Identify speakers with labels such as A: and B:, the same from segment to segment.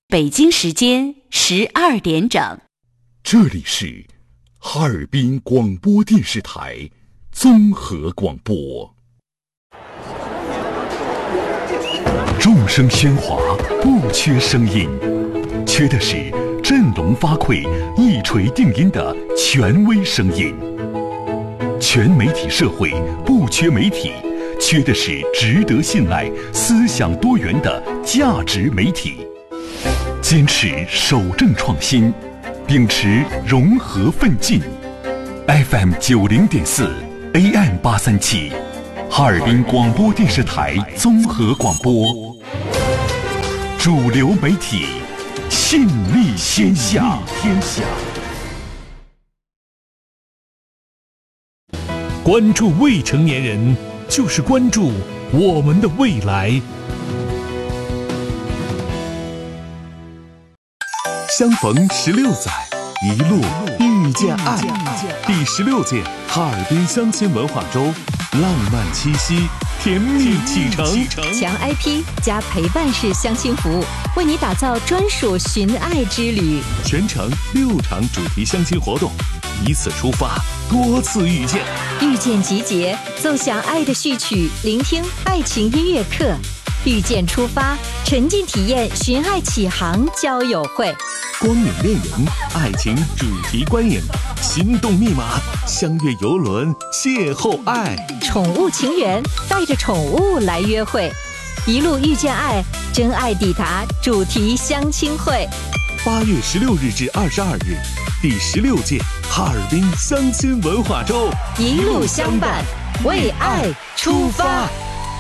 A: 北京时间12点整，
B: 这里是哈尔滨广播电视台综合广播。众声喧哗，不缺声音，缺的是振聋发聩、一锤定音的权威声音。全媒体社会不缺媒体，缺的是值得信赖、思想多元的价值媒体。坚持守正创新，秉持融合奋进。FM 90.4 AM 837，哈尔滨广播电视台综合广播，主流媒体，信力天下。
C: 关注未成年人，就是关注我们的未来。
D: 相逢16载，一路遇见爱。第16届哈尔滨相亲文化周，浪漫七夕，甜蜜启程。
E: 强 IP 加陪伴式相亲服务，为你打造专属寻爱之旅。
D: 全程6场主题相亲活动，一次出发，多次遇见。
E: 遇见集结，奏响爱的序曲，聆听爱情音乐课。遇见出发，沉浸体验寻爱启航交友会。
D: 光影恋人，爱情主题观影，心动密码，相约游轮，邂逅爱。
E: 宠物情缘，带着宠物来约会。一路遇见爱，真爱抵达主题相亲会。
D: 8月16日至22日，第16届哈尔滨相亲文化周，
E: 一路相伴，为爱出发。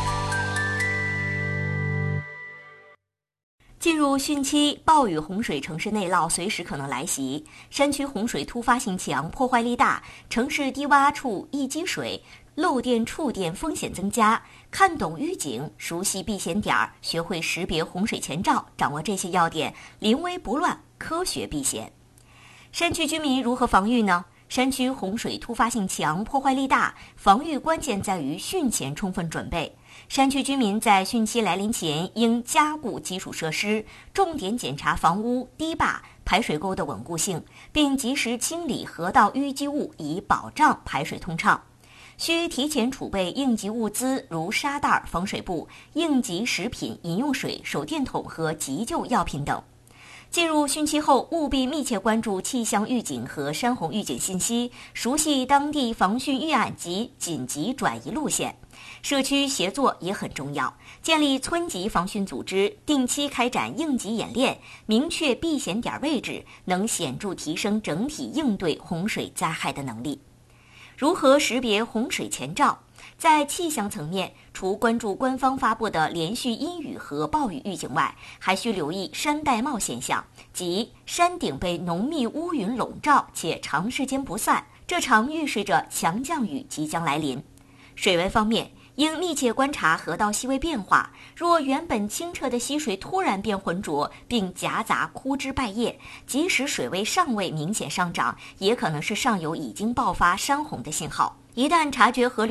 F: 进入汛期，暴雨洪水城市内涝随时可能来袭，山区洪水突发性强，破坏力大，城市低洼处易积水，漏电触电风险增加。看懂预警，熟悉避险点，学会识别洪水前兆，掌握这些要点，临危不乱，科学避险。山区居民如何防御呢？山区洪水突发性强，破坏力大，防御关键在于汛前充分准备。山区居民在汛期来临前应加固基础设施，重点检查房屋、堤坝、排水沟的稳固性，并及时清理河道淤积物，以保障排水通畅。需提前储备应急物资，如沙袋、防水布、应急食品、饮用水、手电筒和急救药品等。进入汛期后，务必密切关注气象预警和山洪预警信息，熟悉当地防汛预案及紧急转移路线。社区协作也很重要，建立村级防汛组织，定期开展应急演练，明确避险点位置，能显著提升整体应对洪水灾害的能力。如何识别洪水前兆？在气象层面，除关注官方发布的连续阴雨和暴雨预警外，还需留意山带帽现象，即山顶被浓密乌云笼罩且长时间不散，这常预示着强降雨即将来临。水文方面，应密切观察河道细微变化，若原本清澈的溪水突然变浑浊，并夹杂枯枝败叶，即使水位尚未明显上涨，也可能是上游已经爆发山洪的信号。一旦察觉河流